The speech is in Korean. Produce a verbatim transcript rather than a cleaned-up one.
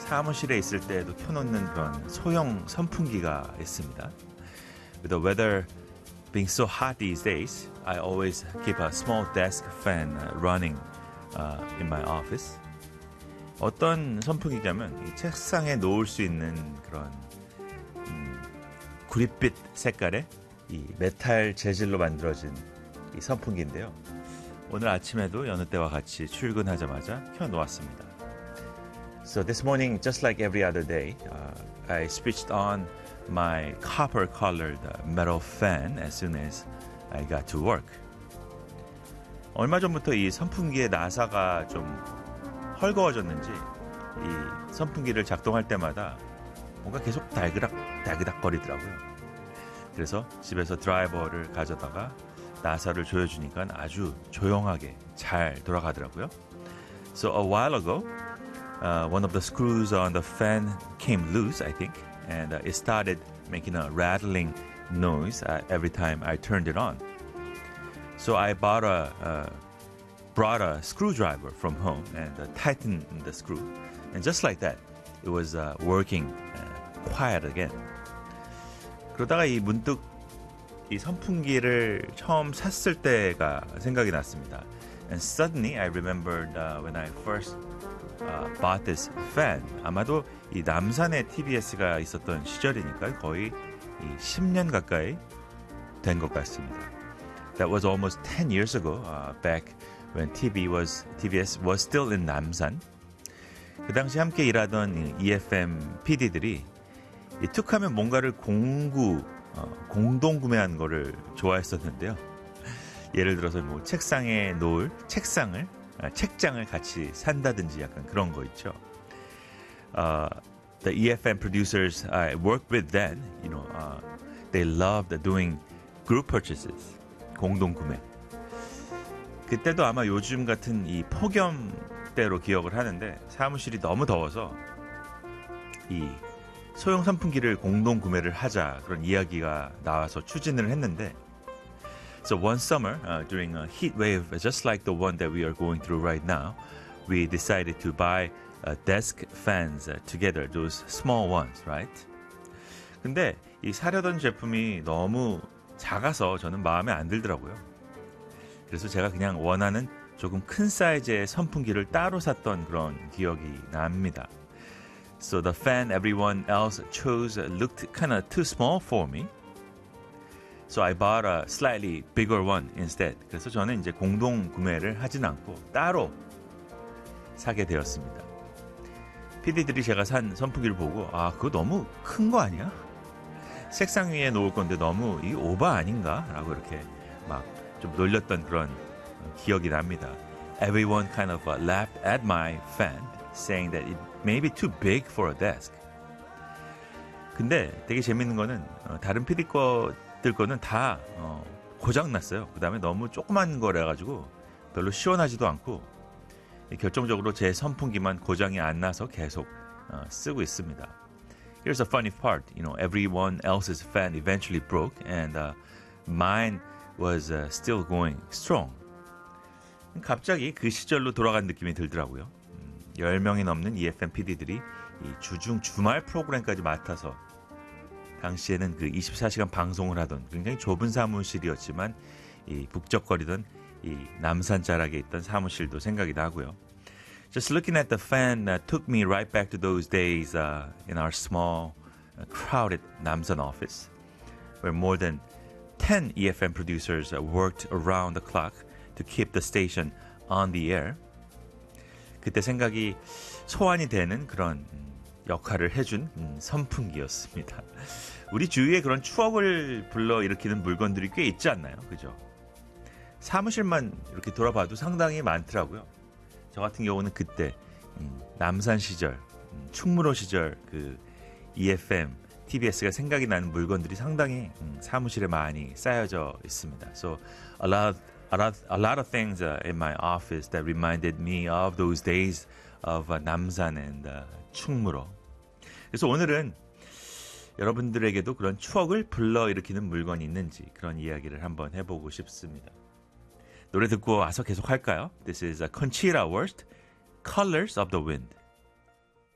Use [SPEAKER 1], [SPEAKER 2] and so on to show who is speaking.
[SPEAKER 1] 사무실에 있을 때에도 켜놓는 그런 소형 선풍기가 있습니다. With the weather being so hot these days, I always keep a small desk fan running uh, in my office. 어떤 선풍기냐면 이 책상에 놓을 수 있는 그런 음, 구릿빛 색깔의 이 메탈 재질로 만들어진 이 선풍기인데요. 오늘 아침에도 여느 때와 같이 출근하자마자 켜놓았습니다. So this morning, just like every other day, uh, I switched on my copper-colored metal fan as soon as I got to work. 얼마 전부터 이 선풍기의 나사가 좀 헐거워졌는지 이 선풍기를 작동할 때마다 뭔가 계속 달그락 달그락 거리더라고요. 그래서 집에서 드라이버를 가져다가 나사를 조여주니까 아주 조용하게 잘 돌아가더라고요. So a while ago, uh, one of the screws on the fan came loose, I think, and uh, it started making a rattling noise uh, every time I turned it on. So I bought a, uh, brought a screwdriver from home and uh, tightened the screw. And just like that, it was uh, working uh, quiet again. 그러다가 이 문득 이 선풍기를 처음 샀을 때가 생각이 났습니다. And suddenly I remembered uh, when I first uh, bought this fan. 아마도 이 남산에 티비에스가 있었던 시절이니까 거의 이 십 년 가까이 된 것 같습니다. That was almost ten years ago, uh, back when 티비 was, 티비에스 was still in 남산. 그 당시 함께 일하던 이에프엠 피디들이 이 툭하면 뭔가를 공구, 어, 공동 구매한 거를 좋아했었는데요. 예를 들어서 뭐 책상에 놓을 책상을, 아, 책장을 같이 산다든지 약간 그런 거 있죠. Uh, the 이에프엠 producers I worked with then, you know, uh, they loved doing group purchases, 공동 구매. 그때도 아마 요즘 같은 이 폭염 때로 기억을 하는데 사무실이 너무 더워서 이 소형 선풍기를 공동 구매를 하자 그런 이야기가 나와서 추진을 했는데 So one summer uh, during a heat wave just like the one that we are going through right now we decided to buy uh, desk fans uh, together those small ones, right? 근데 이 사려던 제품이 너무 작아서 저는 마음에 안 들더라고요. 그래서 제가 그냥 원하는 조금 큰 사이즈의 선풍기를 따로 샀던 그런 기억이 납니다. So the fan everyone else chose looked kind of too small for me. So I bought a slightly bigger one instead. 그래서 저는 이제 공동 구매를 하진 않고 따로 사게 되었습니다. 피디들이 제가 산 선풍기를 보고 아 그거 너무 큰 거 아니야? 책상 위에 놓을 건데 너무 이 오바 아닌가? 라고 이렇게 막 좀 놀렸던 그런 기억이 납니다. Everyone kind of laughed at my fan, saying that it may be too big for a desk. 근데 되게 재밌는 거는 어, 다른 피디 거들 거는 다 어, 고장났어요. 그 다음에 너무 조그만 거라 가지고 별로 시원하지도 않고 결정적으로 제 선풍기만 고장이 안 나서 계속 어, 쓰고 있습니다. Here's a funny part. You know, everyone else's fan eventually broke and uh, mine was uh, still going strong. 갑자기 그 시절로 돌아간 느낌이 들더라고요. 음, 열 명이 넘는 이에프엠 피디들이 이 주중 주말 프로그램까지 맡아서 당시에는 그 이십사 시간 방송을 하던 굉장히 좁은 사무실이었지만 이 북적거리던 이 남산 자락에 있던 사무실도 생각이 나고요. Just looking at the fan uh, took me right back to those days uh, in our small, uh, crowded 남산 office, where more than ten 이에프엠 producers uh, worked around the clock to keep the station on the air. 그때 생각이 소환이 되는 그런 역할을 해준 선풍기였습니다. 우리 주위에 그런 추억을 불러일으키는 물건들이 꽤 있지 않나요? 그죠? 사무실만 이렇게 돌아봐도 상당히 많더라고요. 저 같은 경우는 그때 남산 시절, 충무로 시절 그 이에프엠, 티비에스가 생각이 나는 물건들이 상당히 사무실에 많이 쌓여져 있습니다. So a lot, a lot, a lot of things uh, in my office that reminded me of those days of uh, 남산 and uh, 충무로. 그래서 오늘은 여러분들에게도 그런 추억을 불러일으키는 물건이 있는지 그런 이야기를 한번 해보고 싶습니다. 노래 듣고 와서 계속 할까요? This is Conchita Wurst, Colors of the Wind.